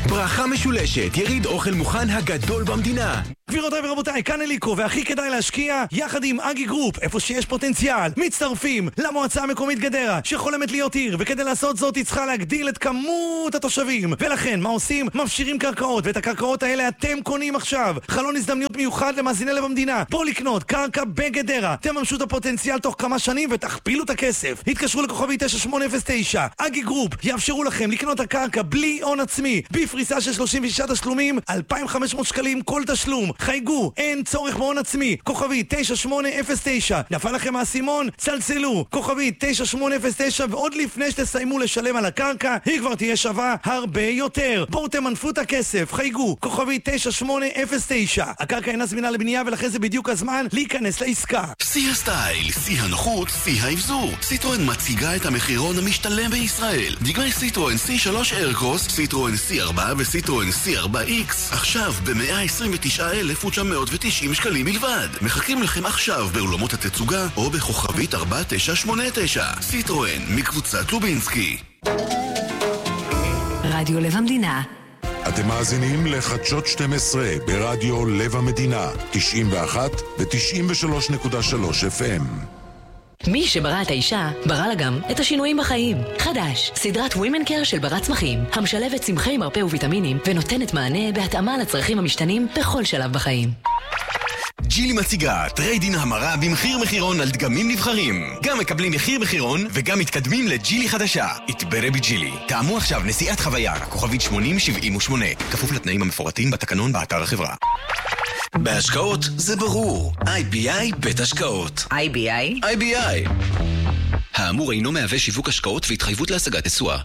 ברכה משולשת, יריד אוכל מוכן הגדול במדינה. גבירותיי ורבותיי, כאן אליקו, והכי כדאי להשקיע יחד עם אגי גרופ, איפה שיש פוטנציאל. מצטרפים למועצה המקומית גדרה, שחולמת להיות עיר, וכדי לעשות זאת היא צריכה להגדיל את כמות התושבים. ולכן, מה עושים? מפשירים קרקעות, ואת הקרקעות האלה אתם קונים עכשיו. חלון הזדמנויות מיוחד למאזיני לב המדינה. בואו לקנות קרקע בגדרה. תממשו את הפוטנציאל תוך כמה שנים ותכפילו את הכסף. התקשרו לכוכבי 9809. אגי גרופ יאפשרו לכם לקנות הקרקע בלי הון עצמי, בפריסה של 36 תשלומים, 2,500 שקלים כל תשלום. חייגו, אין צורך בהון עצמי. כוכבי 9809. נפל לכם האסימון? צלצלו. כוכבי 9809, ועוד לפני שתסיימו לשלם על הקרקע, היא כבר תהיה שווה הרבה יותר. בואו תמנפו את הכסף. חייגו. כוכבי 9809. הקרקע אינה זמינה לבנייה, ולכן זה בדיוק הזמן להיכנס לעסקה. שיא הסטייל, שיא הנוחות, שיא האבזור. סיטרואן מציגה את המחירון המשתלם בישראל. דגמי סיטרואן C3 איירקרוס, סיטרואן C4 וסיטרואן C4X עכשיו ב-129,990 שקלים בלבד. מחכים לכם עכשיו באולמות התצוגה או בכוכבית 4989. סיטרואן מקבוצת לובינסקי. רדיו לב המדינה. אתם מאזינים לחדשות 12 ברדיו לב המדינה 91 ו-93.3 FM. מי שברא את האישה, ברא לה גם את השינויים בחיים. חדש, סדרת Women Care של ברת צמחים, המשלבת צמחי מרפא וויטמינים ונותנת מענה בהתאמה לצרכים המשתנים בכל שלב בחיים. ג'ילי מציגה טריידין המרה במחיר מחירון על דגמים נבחרים. גם מקבלים מחיר מחירון וגם מתקדמים לג'ילי חדשה. התברא בג'ילי. תאמו עכשיו נסיעת חוויה, כוכבית 8078, כפוף לתנאים המפורטים בתקנון באתר החברה. בהשקעות זה ברור. IBI בית השקעות. IBI. האמור אינו מהווה שיווק השקעות והתחייבות להשגת תשואה.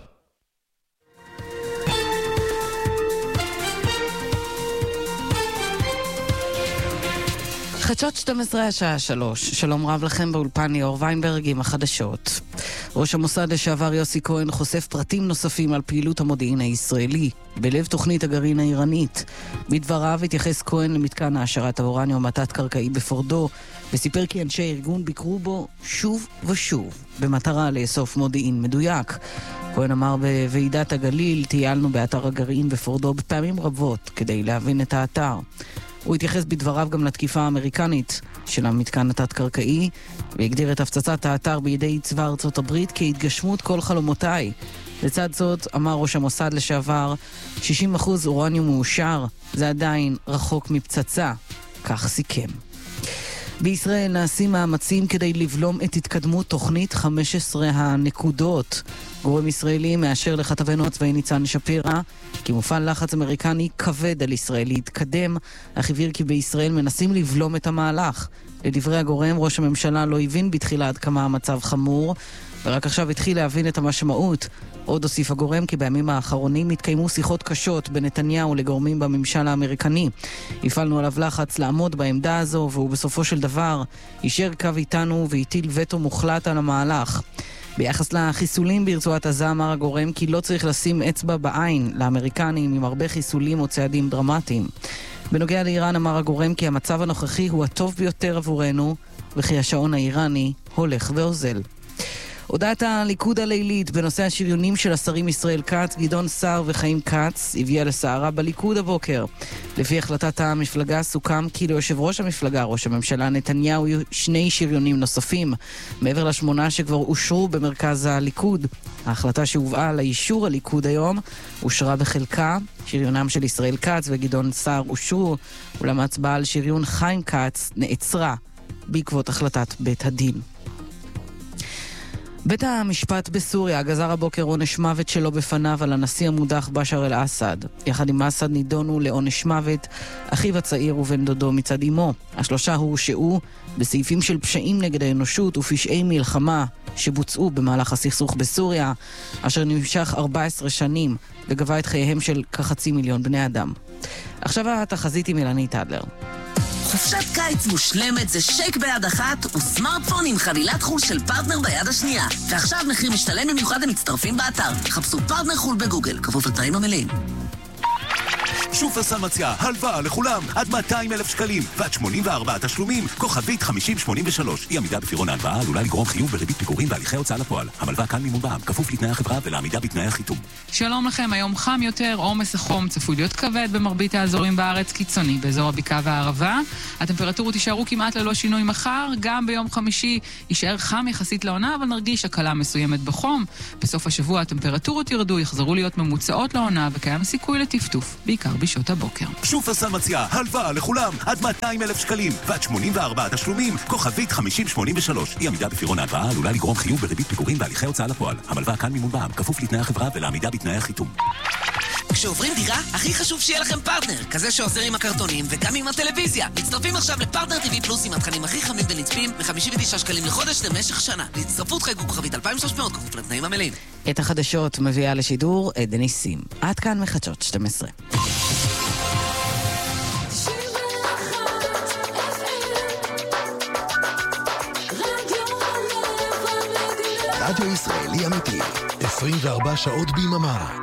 חדשות 12 השעה 3. שלום רב לכם, באולפן ליאור ויינברג עם החדשות. ראש המוסד לשעבר יוסי כהן חושף פרטים נוספים על פעילות המודיעין הישראלי בלב תוכנית הגרעין האיראנית. בדבריו התייחס כהן למתקן העשרת האורניום התת-קרקעי בפורדו, וסיפר כי אנשי הארגון ביקרו בו שוב ושוב במטרה לאסוף מודיעין מדויק. כהן אמר בוועידת הגליל, טיילנו באתר הגרעין בפורדו בפעמים רבות כדי להבין את האתר. הוא התייחס בדבריו גם לתקיפה האמריקנית של המתקן התת-קרקעי, והגדיר את הפצצת האתר בידי צבא ארצות הברית כהתגשמות כל חלומותיי. לצד זאת, אמר ראש המוסד לשעבר, 60% אורניום מאושר, זה עדיין רחוק מפצצה, כך סיכם. בישראל נעשים מאמצים כדי לבלום את התקדמות תוכנית 15 הנקודות. גורם ישראלי מאשר לכתבנו הצבאי ניצן שפירא כי מופעל לחץ אמריקני כבד על ישראל להתקדם, אך הבהיר כי בישראל מנסים לבלום את המהלך. לדברי הגורם, ראש הממשלה לא הבין בתחילה עד כמה המצב חמור, ורק עכשיו התחיל להבין את המשמעות. עוד הוסיף הגורם כי בימים האחרונים התקיימו שיחות קשות בין נתניהו לגורמים בממשל האמריקני. הפעלנו עליו לחץ לעמוד בעמדה הזו, והוא בסופו של דבר יישר קו איתנו והטיל וטו מוחלט על המהלך. ביחס לחיסולים ברצועת עזה אמר הגורם כי לא צריך לשים אצבע בעין לאמריקנים עם הרבה חיסולים או צעדים דרמטיים. בנוגע לאיראן אמר הגורם כי המצב הנוכחי הוא הטוב ביותר עבורנו, וכי השעון האיראני הולך ואוזל. הודעת הליכוד הלילית בנושא השריונים של השרים ישראל כץ, גדעון סער וחיים כץ הביאה לסערה בליכוד הבוקר. לפי החלטת המפלגה סוכם כי ליושב ראש המפלגה, ראש הממשלה נתניהו, יהיו 2 שריונים נוספים, מעבר ל8 שכבר אושרו במרכז הליכוד. ההחלטה שהובאה לאישור הליכוד היום אושרה בחלקה. שריונם של ישראל כץ וגדעון סער אושרו, אולם ההצבעה על שריון חיים כץ נעצרה בעקבות החלטת בית הדין. בית המשפט בסוריה גזר הבוקר עונש מוות שלו בפניו על הנשיא המודח בשאר אל-אסד. יחד עם אסד נידונו לעונש מוות אחיו הצעיר ובן דודו מצד אמו. השלושה הורשעו בסעיפים של פשעים נגד האנושות ופשעי מלחמה שבוצעו במהלך הסכסוך בסוריה, אשר נמשך 14 שנים וגבה את חייהם של כ500,000 בני אדם. עכשיו התחזית עם אילנית אדלר. חופשת קיץ מושלמת זה שייק ביד אחת וסמארטפון עם חבילת חול של פרטנר ביד השנייה. ועכשיו מחיר משתלם במיוחד למצטרפים באתר. חפשו פרטנר חול בגוגל, כפוף לתנאים המלאים. שופרסל מציעה הלוואה לכולם עד 200,000 שקלים ועד 84 תשלומים, כוכבית 5083. אי עמידה בפירעון ההלוואה עלולה לגרום חיוב בריבית פיגורים והליכי הוצאה לפועל. המלווה כאן מימון בע"מ, כפוף לתנאי החברה ולעמידה בתנאי החיתום. שלום לכם, היום חם יותר, עומס החום צפוי להיות כבד במרבית האזורים בארץ, קיצוני באזור הבקעה והערבה. הטמפרטורות יישארו כמעט ללא שינוי מחר, גם ביום חמישי יישאר חם יחסית לעונה, אבל נרגיש הקלה מסוימת בחום. בסוף השבוע הטמפרטורות ירדו, יחזרו להיות ממוצעות לעונה וקיים סיכוי לטפטוף, בעיקר בשעות הבוקר. שופרסל מציעה הלוואה לכולם עד 200,000 שקלים ועד 84 תשלומים, כוכבית 5083. אי עמידה בפירעון ההלוואה עלולה לגרום חיוב בריבית פיגורים והליכי הוצאה לפועל. המלווה כאן מימון בע"מ, כפוף לתנאי החברה ולעמידה בתנאי החיתום. כשעוברים דירה, הכי חשוב שיהיה לכם פרטנר, כזה שעוזר עם הקרטונים וגם עם הטלוויזיה. מצטרפים עכשיו לפרטנר TV פלוס עם התכנים הכי חמים ונצפים ב-59 שקלים לחודש למשך שנה. להצטרפות חייגו כוכבית 2300 כפוף לתנאים המלאים. את החדשות מביאה לשידור עדן ניסים. עד כאן מחדשות 12. רדיו ישראלי אמיתי, 24 שעות ביממה.